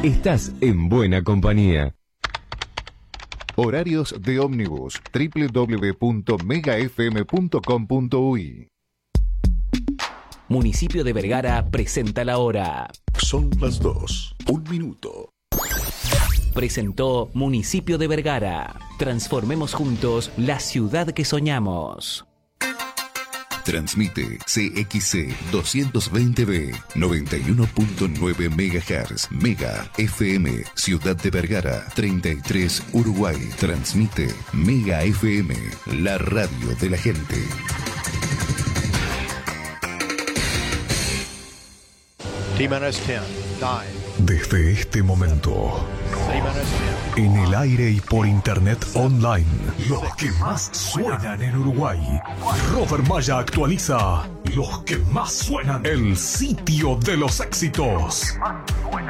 estás en buena compañía. Horarios de ómnibus www.megafm.com.uy. Municipio de Vergara presenta la hora. Son las 2, 1 minuto. Presentó Municipio de Vergara. Transformemos juntos la ciudad que soñamos. Transmite CXC 220B 91.9 MHz. Mega FM Ciudad de Vergara 33 Uruguay. Transmite Mega FM, la radio de la gente. T-10, 9. Desde este momento, en el aire y por internet online, los que más suenan en Uruguay. Robert Maya actualiza los que más suenan. El sitio de los éxitos.